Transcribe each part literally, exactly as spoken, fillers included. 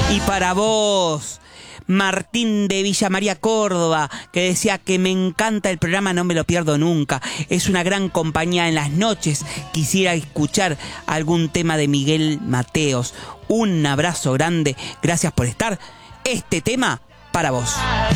Y para vos, Martín de Villa María, Córdoba, que decía que me encanta el programa, no me lo pierdo nunca. Es una gran compañía en las noches. Quisiera escuchar algún tema de Miguel Mateos. Un abrazo grande. Gracias por estar. Este tema para vos.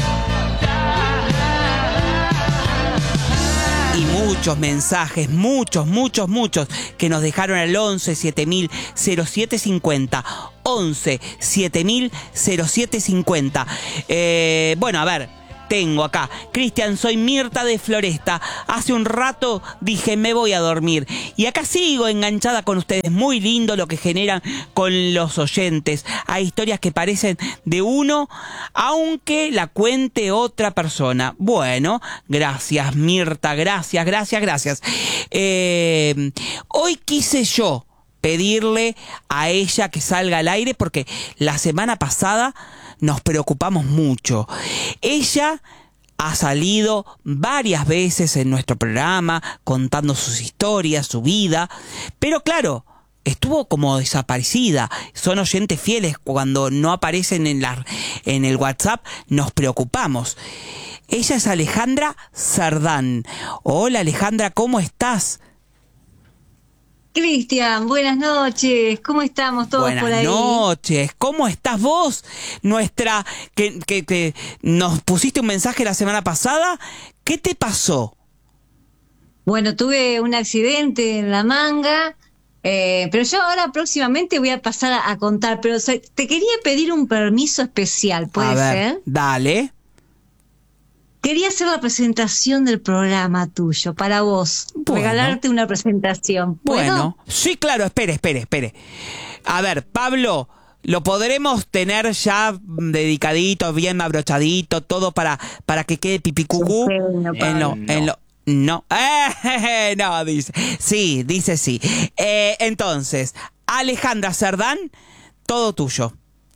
Y muchos mensajes, muchos, muchos, muchos, que nos dejaron al once siete mil cero siete cincuenta. once siete mil cero siete cincuenta. Eh, bueno, a ver, tengo acá. Cristian, soy Mirta de Floresta. Hace un rato dije me voy a dormir. Y acá sigo enganchada con ustedes. Muy lindo lo que generan con los oyentes. Hay historias que parecen de uno, aunque la cuente otra persona. Bueno, gracias Mirta, gracias, gracias, gracias. Eh, hoy quise yo pedirle a ella que salga al aire porque la semana pasada nos preocupamos mucho. Ella ha salido varias veces en nuestro programa contando sus historias, su vida, pero claro, estuvo como desaparecida. Son oyentes fieles. Cuando no aparecen en, la, en el WhatsApp nos preocupamos. Ella es Alejandra Cerdán. Hola Alejandra, ¿cómo estás? Cristian, buenas noches, ¿cómo estamos todos buenas por ahí? Buenas noches, ¿cómo estás vos? Nuestra, que, que, que nos pusiste un mensaje la semana pasada, ¿qué te pasó? Bueno, tuve un accidente en la manga, eh, pero yo ahora próximamente voy a pasar a, a contar, pero te quería pedir un permiso especial, ¿puede a ver, ser? Dale. Quería hacer la presentación del programa tuyo, para vos. Bueno, regalarte una presentación. ¿Puedo? Bueno, sí, claro, espere, espere, espere. A ver, Pablo, lo podremos tener ya dedicadito, bien abrochadito, todo para, para que quede pipicucú. Sí, no, en lo, no. en lo, no, eh, no, dice. Sí, dice sí. Eh, entonces, Alejandra Cerdán, todo tuyo.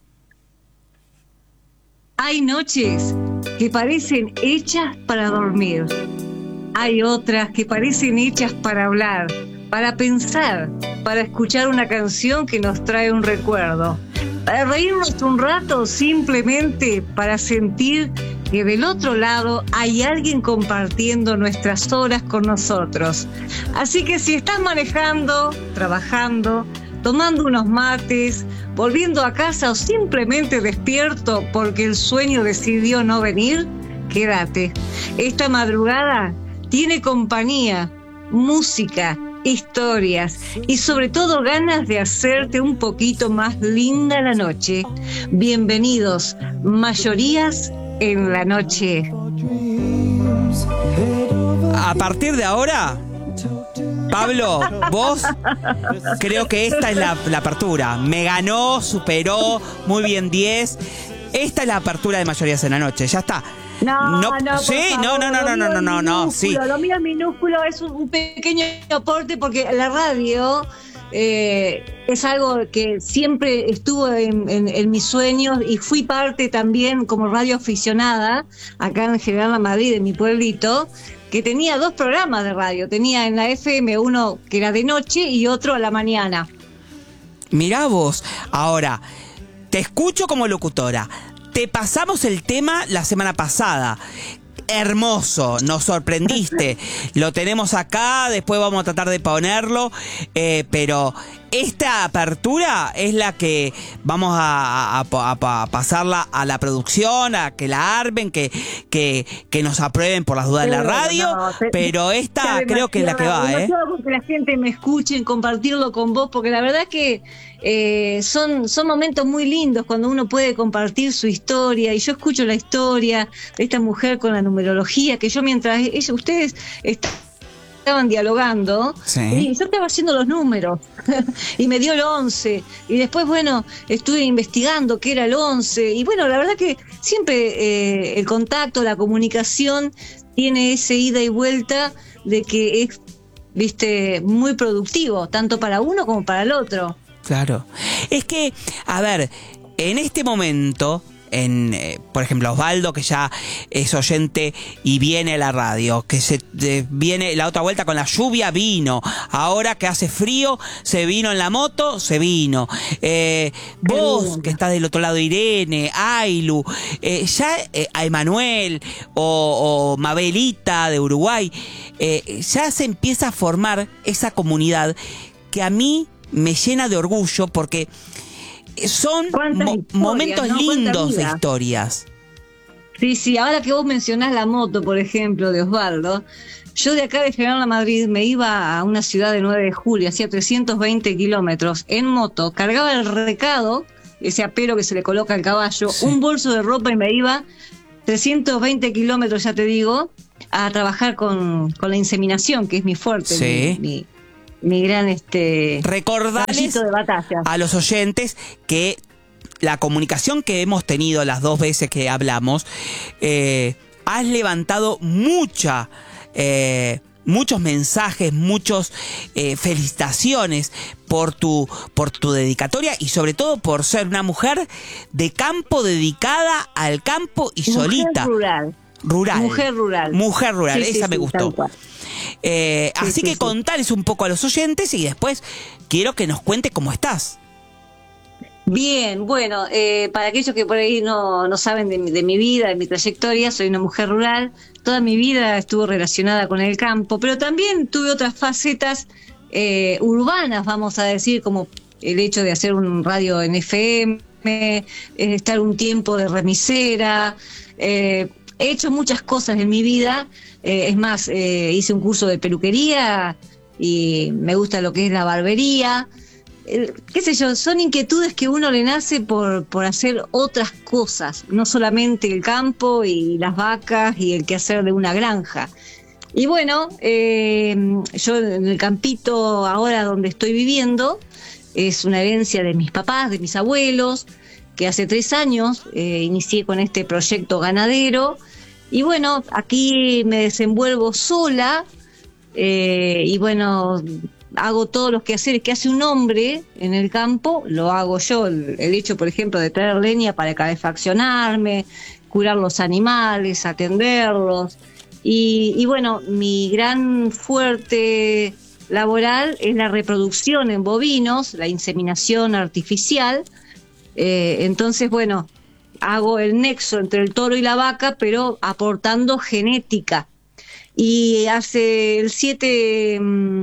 Hay noches que parecen hechas para dormir. Hay otras que parecen hechas para hablar, para pensar, para escuchar una canción que nos trae un recuerdo, para reírnos un rato, simplemente para sentir que del otro lado hay alguien compartiendo nuestras horas con nosotros. Así que si estás manejando, trabajando, tomando unos mates, volviendo a casa o simplemente despierto porque el sueño decidió no venir, quédate. Esta madrugada tiene compañía, música, historias y sobre todo ganas de hacerte un poquito más linda la noche. Bienvenidos, Mayorías en la Noche. A partir de ahora, Pablo, vos, creo que esta es la, la apertura. Me ganó, superó, muy bien diez. Esta es la apertura de Mayorías en la Noche, ya está. No, no, no, sí, favor, no, no, no, no, no, no, no, no, sí. Lo mío es minúsculo, es un, un pequeño aporte porque la radio eh, es algo que siempre estuvo en, en, en mis sueños y fui parte también como radio aficionada acá en General Madrid, en mi pueblito, que tenía dos programas de radio. Tenía en la F M uno que era de noche y otro a la mañana. Mirá vos, ahora, te escucho como locutora. Te pasamos el tema la semana pasada. Hermoso, nos sorprendiste. Lo tenemos acá, después vamos a tratar de ponerlo. Eh, pero esta apertura es la que vamos a, a, a, a pasarla a la producción, a que la armen, que, que, que nos aprueben por las dudas de la radio. No, te, pero esta creo que es la que va, ¿eh? Que la gente me escuche, compartirlo con vos, porque la verdad que eh, son, son momentos muy lindos cuando uno puede compartir su historia. Y yo escucho la historia de esta mujer con la numerología, que yo mientras ella, ustedes estaban dialogando, sí. Y yo estaba haciendo los números y me dio el once y después bueno estuve investigando qué era el once y bueno la verdad que siempre eh, el contacto, la comunicación tiene ese ida y vuelta de que es, viste, muy productivo tanto para uno como para el otro. Claro, es que a ver, en este momento en eh, por ejemplo, Osvaldo, que ya es oyente y viene a la radio, que se eh, viene la otra vuelta con la lluvia, vino. Ahora que hace frío, se vino en la moto, se vino. Eh, vos, que estás del otro lado, Irene, Ailu, eh, ya eh, a Emanuel o, o Mabelita de Uruguay, eh, ya se empieza a formar esa comunidad que a mí me llena de orgullo, porque son mo momentos ¿no? lindos de historias. Sí, sí, ahora que vos mencionás la moto, por ejemplo, de Osvaldo, yo de acá de General a Madrid me iba a una ciudad de nueve de julio, hacía trescientos veinte kilómetros en moto, cargaba el recado, ese apero que se le coloca al caballo, sí. un bolso de ropa y me iba trescientos veinte kilómetros, ya te digo, a trabajar con, con la inseminación, que es mi fuerte, sí. mi, mi mi gran este recordarles de batalla. A los oyentes que la comunicación que hemos tenido las dos veces que hablamos, eh, has levantado mucha eh, muchos mensajes, muchos eh, felicitaciones por tu por tu dedicatoria y sobre todo por ser una mujer de campo, dedicada al campo y mujer solita rural rural mujer rural mujer rural sí, esa sí, me sí, gustó. Eh, sí, así sí, que sí. Contales un poco a los oyentes y después quiero que nos cuente cómo estás. Bien, bueno, eh, para aquellos que por ahí no, no saben de mi, de mi vida, de mi trayectoria, soy una mujer rural. Toda mi vida estuvo relacionada con el campo, pero también tuve otras facetas eh, urbanas, vamos a decir, como el hecho de hacer un radio en F M, eh, estar un tiempo de remisera. Eh, he hecho muchas cosas en mi vida. Eh, es más, eh, hice un curso de peluquería y me gusta lo que es la barbería. Eh, qué sé yo, son inquietudes que uno le nace por, por hacer otras cosas, no solamente el campo y las vacas y el quehacer de una granja. Y bueno, eh, yo en el campito ahora donde estoy viviendo, es una herencia de mis papás, de mis abuelos, que hace tres años eh, inicié con este proyecto ganadero. Y bueno, aquí me desenvuelvo sola eh, y bueno, hago todos los quehaceres que hace un hombre en el campo, lo hago yo. El, el hecho, por ejemplo, de traer leña para calefaccionarme, curar los animales, atenderlos. Y, y bueno, mi gran fuerte laboral es la reproducción en bovinos, la inseminación artificial. Eh, entonces, bueno, hago el nexo entre el toro y la vaca, pero aportando genética. Y hace el siete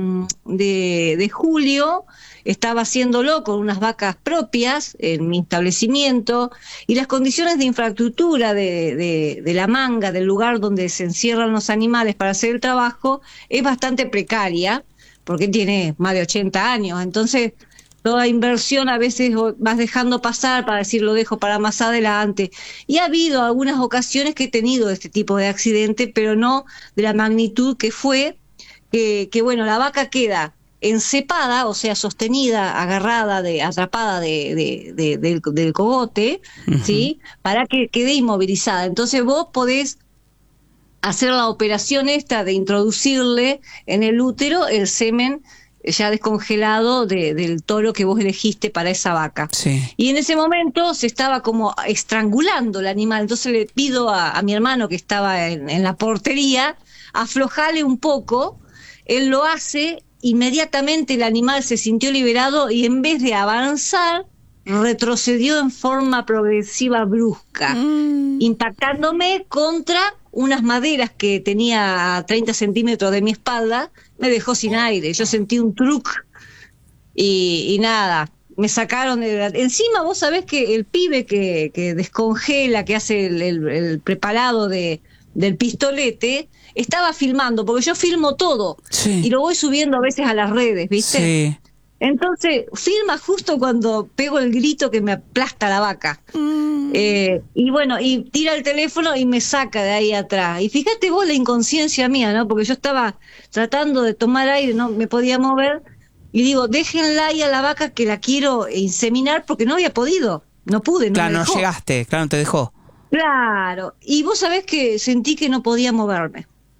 de, de julio estaba haciéndolo con unas vacas propias en mi establecimiento, y las condiciones de infraestructura de, de, de la manga, del lugar donde se encierran los animales para hacer el trabajo, es bastante precaria, porque tiene más de ochenta años. Entonces toda inversión a veces vas dejando pasar para decir lo dejo para más adelante. Y ha habido algunas ocasiones que he tenido este tipo de accidente, pero no de la magnitud que fue, que, que bueno, la vaca queda encepada, o sea, sostenida, agarrada, de, atrapada de, de, de, del, del cogote, uh-huh. ¿sí? Para que quede inmovilizada. Entonces vos podés hacer la operación esta de introducirle en el útero el semen ya descongelado de, del toro que vos elegiste para esa vaca. Sí. Y en ese momento se estaba como estrangulando el animal, entonces le pido a, a mi hermano que estaba en, en la portería, aflojarle un poco. Él lo hace, inmediatamente el animal se sintió liberado y en vez de avanzar, retrocedió en forma progresiva brusca, mm. impactándome contra unas maderas que tenía a treinta centímetros de mi espalda. Me dejó sin aire, yo sentí un truc y, y nada, me sacaron de la... Encima vos sabés que el pibe que, que descongela, que hace el, el, el preparado de, del pistolete, estaba filmando, porque yo filmo todo, sí. y lo voy subiendo a veces a las redes, ¿viste? Sí. Entonces, filma justo cuando pego el grito que me aplasta la vaca. Mm. Eh, y bueno, y tira el teléfono y me saca de ahí atrás. Y fíjate vos la inconsciencia mía, ¿no? Porque yo estaba tratando de tomar aire, no me podía mover. Y digo, déjenla ahí a la vaca que la quiero inseminar, porque no había podido. No pude, no Claro, me no llegaste, claro, no te dejó. Claro. Y vos sabés que sentí que no podía moverme.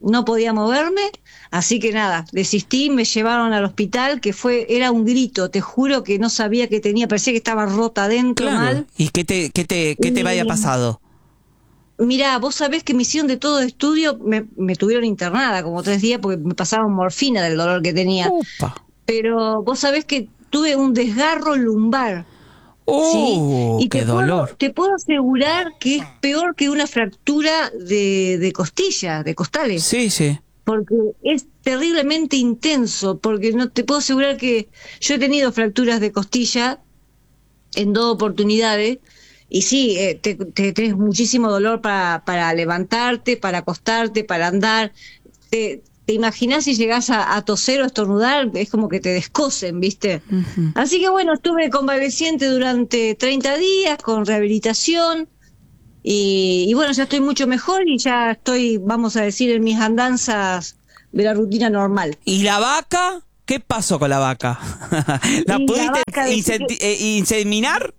no podía moverme, así que nada, desistí, me llevaron al hospital, que fue, era un grito, te juro que no sabía qué tenía, parecía que estaba rota adentro, claro. mal. ¿Y qué te, qué te, qué te Y- había pasado? Mirá, vos sabés que me hicieron de todo estudio, me, me tuvieron internada como tres días porque me pasaban morfina del dolor que tenía. Upa. Pero vos sabés que tuve un desgarro lumbar. ¡Uh! ¿Sí? Y ¡Qué te dolor! Puedo, te puedo asegurar que es peor que una fractura de, de costilla, de costales. Sí, sí. Porque es terriblemente intenso, porque no te puedo asegurar que yo he tenido fracturas de costilla en dos oportunidades. Y sí, eh, te, te tenés muchísimo dolor para, para levantarte, para acostarte, para andar. Te, te imaginás si llegás a, a toser o estornudar, es como que te descosen, ¿viste? Uh-huh. Así que bueno, estuve convaleciente durante treinta días con rehabilitación y, y bueno, ya estoy mucho mejor y ya estoy, vamos a decir, en mis andanzas de la rutina normal. ¿Y la vaca? ¿Qué pasó con la vaca? ¿La Y la pudiste vaca, insenti- eh, inseminar?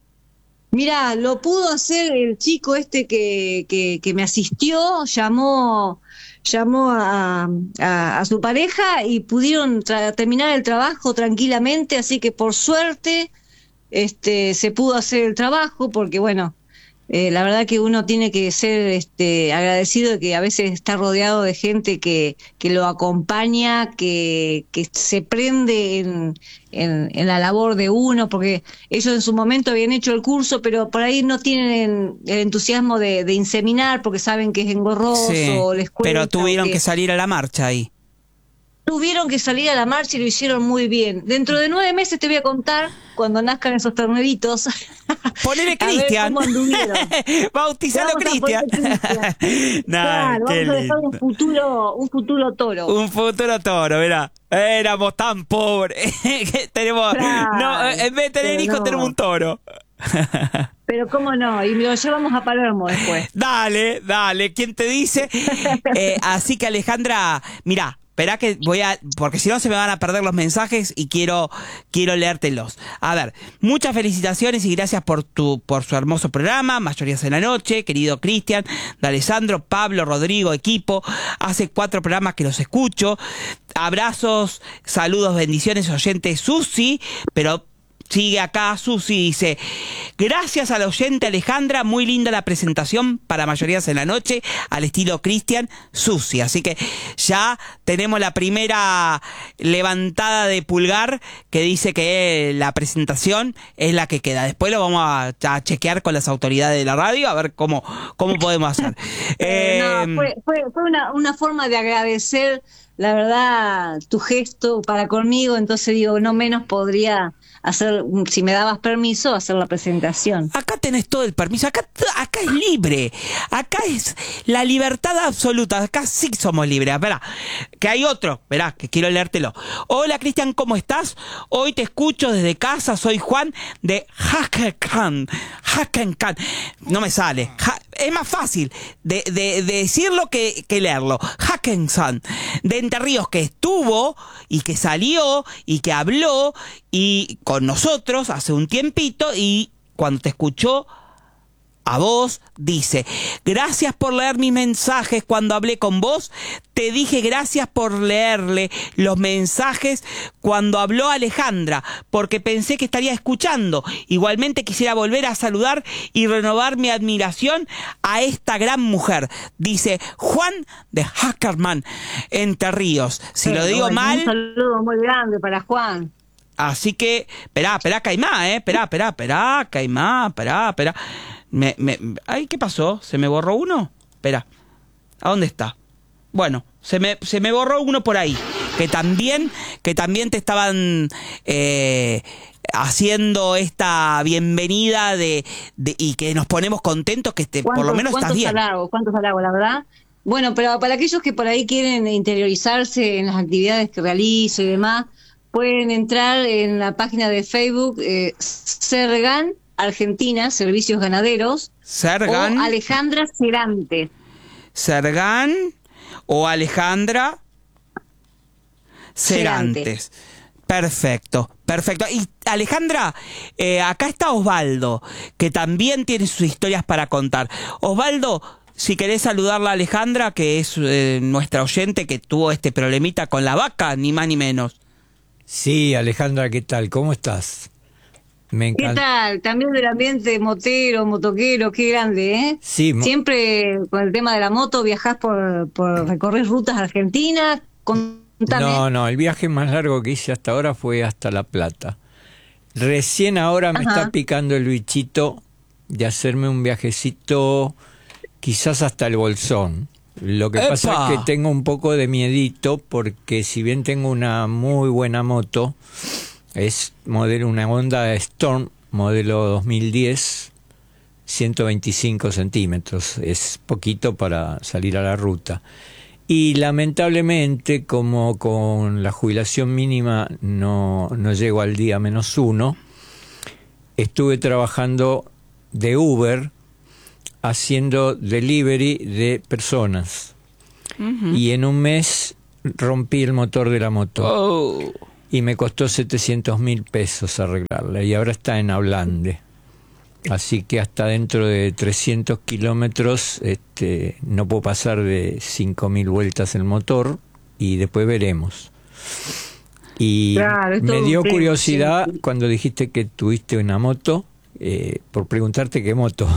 Mira, lo pudo hacer el chico este que, que, que me asistió, llamó, llamó a, a, a su pareja y pudieron tra- terminar el trabajo tranquilamente, así que por suerte este, se pudo hacer el trabajo, porque bueno, eh, la verdad que uno tiene que ser este, agradecido de que a veces está rodeado de gente que, que lo acompaña, que, que se prende en, en, en la labor de uno, porque ellos en su momento habían hecho el curso, pero por ahí no tienen el entusiasmo de, de inseminar porque saben que es engorroso, Sí, les cuesta. pero tuvieron o que salir a la marcha ahí. Tuvieron que salir a la marcha y lo hicieron muy bien. Dentro de nueve meses te voy a contar, cuando nazcan esos terneritos, Ponele a ver Cristian. cómo anduvieron. Bautizalo Vamos a Cristian. poner Cristian. Nah, Claro, qué vamos a dejar un lindo. futuro, un futuro toro. Un futuro toro, mirá. Éramos tan pobres que tenemos. Claro, no, en vez de tener pero hijos, no. tenemos un toro. Pero cómo no, y lo llevamos a Palermo después. Dale, dale, ¿quién te dice? Eh, así que Alejandra, mirá, esperá que voy a, porque si no se me van a perder los mensajes y quiero, quiero leértelos. A ver, muchas felicitaciones y gracias por tu, por su hermoso programa, Mayorías en la Noche, querido Cristian, de Alessandro, Pablo, Rodrigo, equipo. Hace cuatro programas que los escucho. Abrazos, saludos, bendiciones, oyente Susi, pero sigue acá, Susi dice, gracias a la oyente Alejandra, muy linda la presentación para Mayorías en la Noche, al estilo Cristian, Susi. Así que ya tenemos la primera levantada de pulgar que dice que la presentación es la que queda. Después lo vamos a, a chequear con las autoridades de la radio a ver cómo, cómo podemos hacer. Eh, eh, no, fue, fue, fue una, una forma de agradecer, la verdad, tu gesto para conmigo, entonces digo, no menos podría hacer, si me dabas permiso, hacer la presentación. Acá tenés todo el permiso, acá, acá es libre, acá es la libertad absoluta, acá sí somos libres. Esperá, que hay otro, verá, que quiero leértelo. Hola Cristian, ¿cómo estás? Hoy te escucho desde casa, soy Juan de Hackencan, Hackencan, no me sale, ha, es más fácil de, de, de decirlo que, que leerlo. Hackensan, de Entre Ríos, que estuvo y que salió y que habló y con nosotros hace un tiempito y cuando te escuchó a vos dice, gracias por leer mis mensajes cuando hablé con vos, te dije gracias por leerle los mensajes cuando habló Alejandra, porque pensé que estaría escuchando. Igualmente quisiera volver a saludar y renovar mi admiración a esta gran mujer, dice Juan de Hackerman, Entre Ríos. Si Pero, lo digo bueno, mal... Un saludo muy grande para Juan. Así que, esperá, esperá, que hay más, ¿eh? Esperá, esperá, esperá, que hay más, esperá, esperá. Me, me, ay, ¿qué pasó? ¿Se me borró uno? Espera, ¿a dónde está? Bueno, se me, se me borró uno por ahí, que también, que también te estaban eh, haciendo esta bienvenida de, de y que nos ponemos contentos que te, por lo menos estás bien. ¿Cuántos halagos? ¿Cuántos halagos, la verdad? Bueno, pero para aquellos que por ahí quieren interiorizarse en las actividades que realizo y demás, pueden entrar en la página de Facebook eh, Sergan Argentina, Servicios Ganaderos, Sergan, o Alejandra Cerante. Sergan o Alejandra Cerantes. Perfecto, perfecto. Y Alejandra, eh, acá está Osvaldo, que también tiene sus historias para contar. Osvaldo, si querés saludarla a Alejandra, que es eh, nuestra oyente que tuvo este problemita con la vaca, ni más ni menos. Sí, Alejandra, ¿qué tal? ¿Cómo estás? Me ¿Qué encanta. tal? También del ambiente motero, motoquero, qué grande, ¿eh? Sí, mo- Siempre con el tema de la moto viajás por, por recorrer rutas argentinas. Contame. no, no, el viaje más largo que hice hasta ahora fue hasta La Plata. Recién ahora me Ajá. está picando el bichito de hacerme un viajecito quizás hasta el Bolsón. Lo que pasa ¡Epa! es que tengo un poco de miedito porque si bien tengo una muy buena moto, es modelo una Honda Storm modelo dos mil diez, ciento veinticinco centímetros, es poquito para salir a la ruta. Y lamentablemente, como con la jubilación mínima no, no llego al día menos uno, estuve trabajando de Uber haciendo delivery de personas. Uh-huh. Y en un mes rompí el motor de la moto. Oh. Y me costó setecientos mil pesos arreglarla. Y ahora está en Ablande. Así que hasta dentro de trescientos kilómetros este, no puedo pasar de cinco mil vueltas el motor. Y después veremos. Y Claro, es me todo un dio tema, curiosidad sí. cuando dijiste que tuviste una moto, eh, por preguntarte qué moto.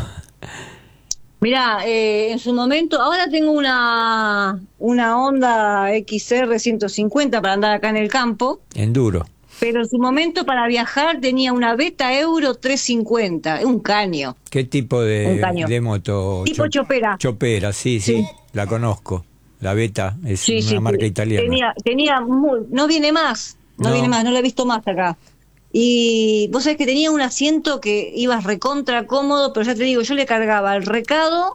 Mirá, eh, en su momento, ahora tengo una, una Honda X R ciento cincuenta para andar acá en el campo, Enduro. pero en su momento para viajar tenía una Beta Euro trescientos cincuenta, un caño, ¿Qué tipo un de, caño. de moto? Tipo Cho- chopera. Chopera, sí, sí, Sí. la conozco. La Beta es Sí, una sí, marca sí. italiana. Tenía, tenía muy, no viene más, no, No. viene más, no la he visto más acá. Y vos sabés que tenía un asiento que ibas recontra cómodo, pero ya te digo, yo le cargaba el recado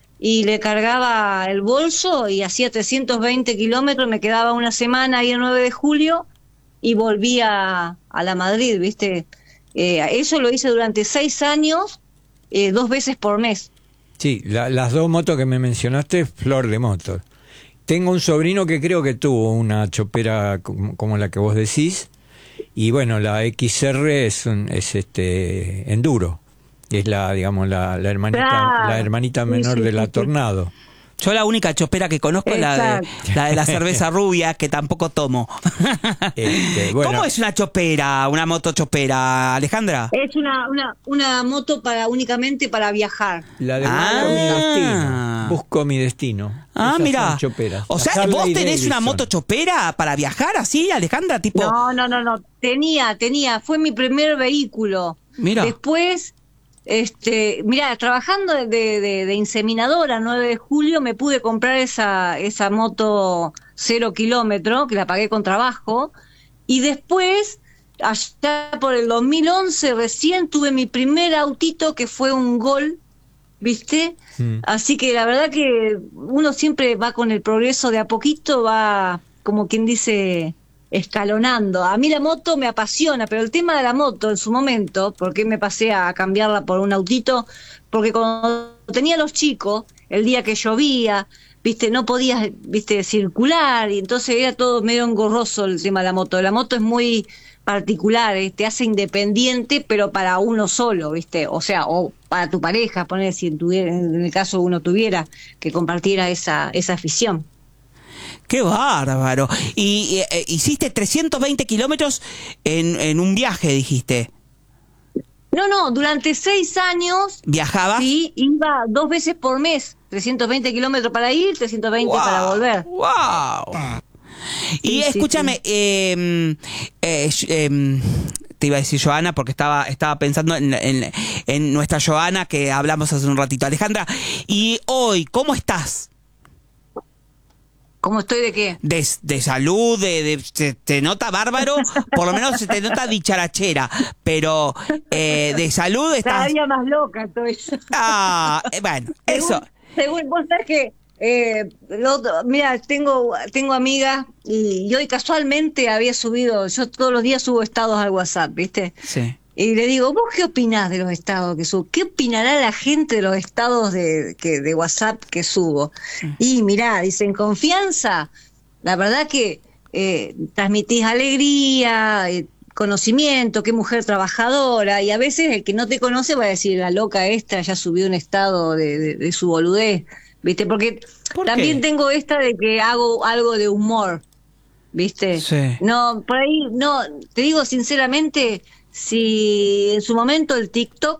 y le cargaba el bolso y hacía trescientos veinte kilómetros, me quedaba una semana ahí el nueve de julio y volvía a la Madrid, ¿viste? Eh, eso lo hice durante seis años, eh, dos veces por mes. Sí, la- las dos motos que me mencionaste, flor de motos. Tengo un sobrino que creo que tuvo una chopera como, como la que vos decís, y bueno, la X R es un, es este enduro, es la, digamos, la, la hermanita, Claro. la hermanita Sí, menor sí, de sí, la sí. Tornado. Yo la única chopera que conozco es la de, Exacto. la de la cerveza rubia, que tampoco tomo. Este, bueno. ¿Cómo es una chopera, una moto chopera, Alejandra? Es una, una, una moto para únicamente para viajar. La de Ah. Busco mi destino. Busco mi destino. Ah, Esas mira. son choperas. O La sea, Harley vos tenés una Davidson. moto chopera para viajar así, Alejandra, tipo. No, no, no, no. Tenía, tenía. Fue mi primer vehículo. Mira. Después, este, mira, trabajando de, de, de inseminadora, nueve de julio, me pude comprar esa, esa moto cero kilómetro, que la pagué con trabajo. Y después, allá por el dos mil once, recién tuve mi primer autito, que fue un Gol, ¿viste? Mm. Así que la verdad que uno siempre va con el progreso de a poquito, va como quien dice escalonando. A mí la moto me apasiona, pero el tema de la moto en su momento, ¿por qué me pasé a cambiarla por un autito? Porque cuando tenía los chicos, el día que llovía, viste, no podías, viste, circular, y entonces era todo medio engorroso el tema de la moto. La moto es muy particular, eh, te hace independiente, pero para uno solo, viste, o sea, o para tu pareja, poner si tuviera, en el caso uno tuviera que compartiera esa, esa afición. Qué bárbaro. Y eh, eh, hiciste trescientos veinte kilómetros en, en un viaje, dijiste. No, no, durante seis años, ¿Viajabas? sí, iba dos veces por mes, trescientos veinte kilómetros para ir, trescientos veinte Wow, para volver. ¡Wow! Y Sí, sí, escúchame, eh, eh, eh, te iba a decir Joana porque estaba, estaba pensando en, en, en nuestra Joana que hablamos hace un ratito. Alejandra, y hoy, ¿cómo estás? ¿Cómo estoy de qué? De, de salud, de, de, se te nota bárbaro, por lo menos se te nota dicharachera, pero eh, de salud Cada estás... día más loca estoy. Ah, eh, bueno, eso... Según, según vos sabés que, eh, lo otro- mira, tengo, tengo amigas y, y hoy casualmente había subido, yo todos los días subo estados al WhatsApp, ¿viste? Sí. Y le digo, ¿vos qué opinás de los estados que subo? ¿Qué opinará la gente de los estados de, que, de WhatsApp que subo? Y mirá, dicen, confianza, la verdad que eh, transmitís alegría, eh, conocimiento, qué mujer trabajadora, y a veces el que no te conoce va a decir, la loca esta ya subió un estado de, de, de su boludez, ¿viste? Porque ¿Por también qué? tengo esta de que hago algo de humor, ¿viste? Sí. No, por ahí, no, te digo sinceramente, si en su momento el TikTok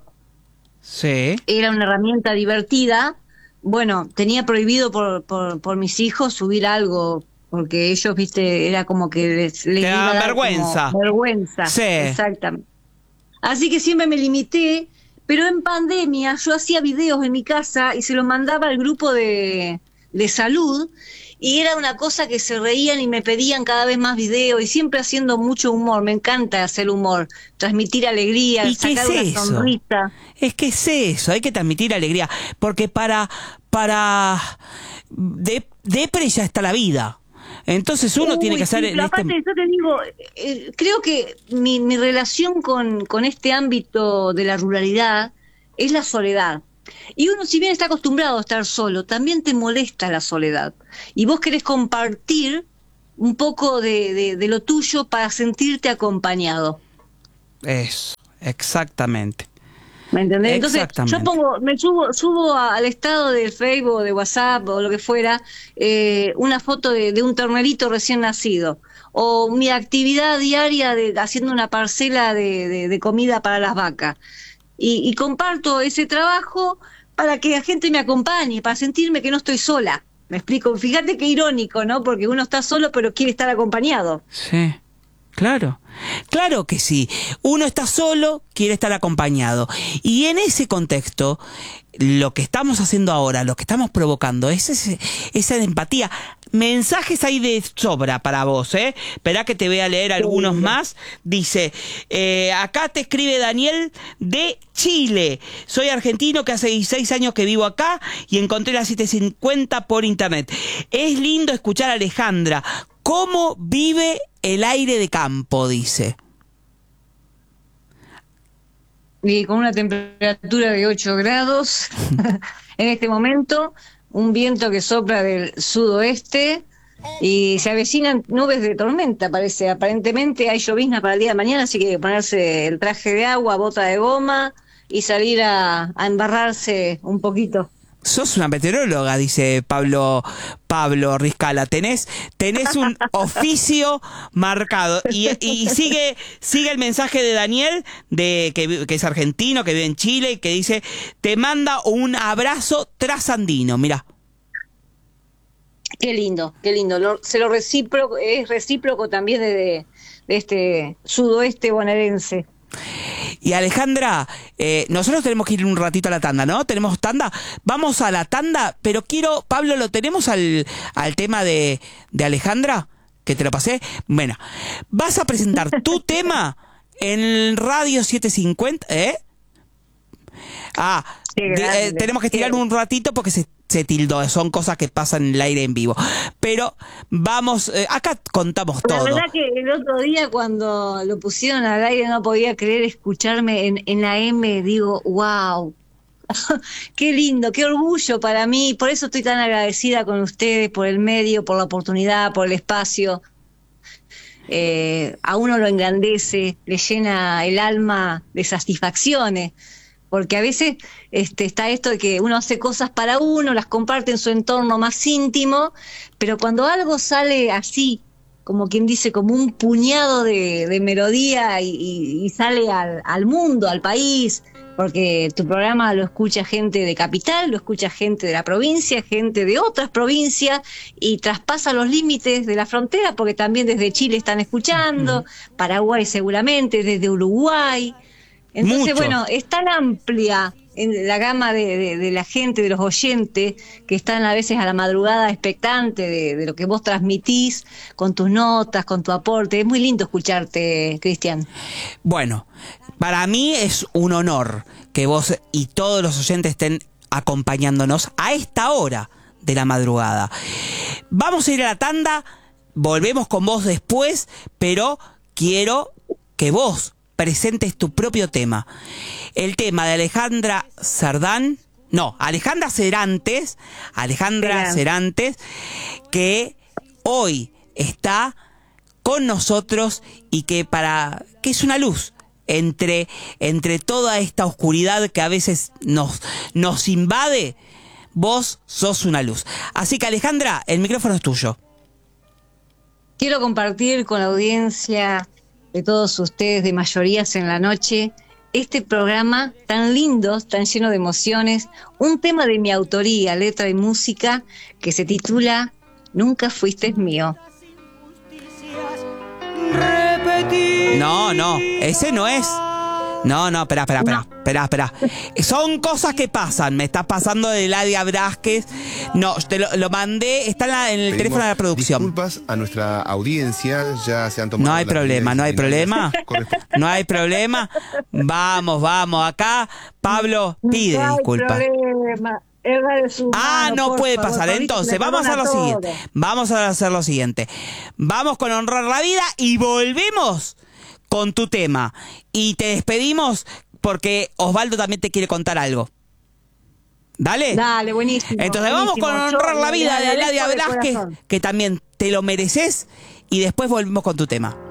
Sí. era una herramienta divertida, bueno, tenía prohibido por, por, por mis hijos subir algo, porque ellos, viste, era como que les, les Te iba da a dar vergüenza. como vergüenza. Sí. Exactamente. Así que siempre me limité, pero en pandemia yo hacía videos en mi casa y se los mandaba al grupo de, de salud, y era una cosa que se reían y me pedían cada vez más videos, y siempre haciendo mucho humor. Me encanta hacer humor, transmitir alegría, ¿Y qué sacar es una eso? sonrisa. Es que es eso, hay que transmitir alegría, porque para para de, depre ya está la vida. Entonces uno Uy, tiene que hacer sí, en pero este... aparte, yo te digo, eh, creo que mi, mi relación con, con este ámbito de la ruralidad es la soledad. Y uno, si bien está acostumbrado a estar solo, también te molesta la soledad. Y vos querés compartir un poco de, de, de lo tuyo para sentirte acompañado. Eso, exactamente. ¿Me entendés? Entonces, Exactamente. yo pongo, me subo, subo a- al estado del Facebook, de WhatsApp o lo que fuera, eh, una foto de, de un ternerito recién nacido, o mi actividad diaria de haciendo una parcela de, de- de comida para las vacas. Y, y comparto ese trabajo para que la gente me acompañe, para sentirme que no estoy sola. Me explico, fíjate qué irónico, ¿no? Porque uno está solo pero quiere estar acompañado. Sí, claro. Claro que sí. Uno está solo, quiere estar acompañado. Y en ese contexto, lo que estamos haciendo ahora, lo que estamos provocando, es ese, esa empatía. Mensajes hay de sobra para vos, ¿eh? Esperá que te voy a leer algunos más. Dice, eh, acá te escribe Daniel de Chile. Soy argentino que hace dieciséis años que vivo acá y encontré la setecientos cincuenta por internet. Es lindo escuchar a Alejandra. ¿Cómo vive el aire de campo? Dice. Y con una temperatura de ocho grados en este momento, un viento que sopla del sudoeste y se avecinan nubes de tormenta, parece. Aparentemente hay llovizna para el día de mañana, así que hay que ponerse el traje de agua, bota de goma y salir a, a embarrarse un poquito. Sos una meteoróloga, dice Pablo Pablo Riscala. Tenés, tenés un oficio marcado. Y, y sigue, sigue el mensaje de Daniel, de que, que es argentino, que vive en Chile, y que dice, te manda un abrazo trasandino. Mirá. Qué lindo, qué lindo. Lo- se lo recíproco, es recíproco también de, de este sudoeste bonaerense. Y Alejandra, eh, nosotros tenemos que ir un ratito a la tanda, ¿no? ¿Tenemos tanda? Vamos a la tanda, pero quiero, Pablo, ¿lo tenemos al, al tema de, de Alejandra? Que te lo pasé. Bueno, vas a presentar tu tema en Radio setecientos cincuenta, ¿eh? Ah, Qué de- grande, eh, tenemos que tirar qué- un ratito porque se, se tildó, son cosas que pasan en el aire en vivo. Pero vamos, eh, acá contamos La todo. verdad que el otro día cuando lo pusieron al aire no podía creer escucharme en, en la M, digo, wow, qué lindo, qué orgullo para mí, por eso estoy tan agradecida con ustedes, por el medio, por la oportunidad, por el espacio. Eh, a uno lo engrandece, le llena el alma de satisfacciones, porque a veces este, está esto de que uno hace cosas para uno, las comparte en su entorno más íntimo, pero cuando algo sale así, como quien dice, como un puñado de, de melodía y, y- y sale al, al mundo, al país, porque tu programa lo escucha gente de capital, lo escucha gente de la provincia, gente de otras provincias, y traspasa los límites de la frontera, porque también desde Chile están escuchando, Paraguay seguramente, desde Uruguay. Entonces, Mucho. bueno, es tan amplia en la gama de, de- de la gente, de los oyentes, que están a veces a la madrugada expectante de, de lo que vos transmitís con tus notas, con tu aporte. Es muy lindo escucharte, Cristian. Bueno, para mí es un honor que vos y todos los oyentes estén acompañándonos a esta hora de la madrugada. Vamos a ir a la tanda, volvemos con vos después, pero quiero que vos presentes tu propio tema. El tema de Alejandra Sardán, no, Alejandra Cerantes, Alejandra Cerantes. Cerantes, que hoy está con nosotros y que para que es una luz entre entre toda esta oscuridad que a veces nos nos invade. vos sos una luz. Así que Alejandra, el micrófono es tuyo. Quiero compartir con la audiencia de todos ustedes de Mayorías en la Noche este programa tan lindo, tan lleno de emociones, un tema de mi autoría, letra y música, que se titula Nunca fuiste mío. No, no, ese no es. No, no, espera, espera, espera, espera, espera. Son cosas que pasan. Me estás pasando de Ladia Vázquez. No, te lo, lo mandé, está en, la, en el Pedimos teléfono de la producción. Disculpas a nuestra audiencia, ya se han tomado. No hay problema, no hay problema. No hay problema. Vamos, vamos, acá Pablo pide disculpas. Ah, no puede pasar. Entonces, vamos a hacer lo siguiente. Vamos a hacer lo siguiente. Vamos con Honrar la Vida y volvemos con tu tema. Y te despedimos porque Osvaldo también te quiere contar algo. Dale. Dale, buenísimo. Entonces vamos buenísimo. con Honrar Yo, la Vida de agradezco Ladia de Velázquez, corazón. que también te lo mereces, y después volvemos con tu tema.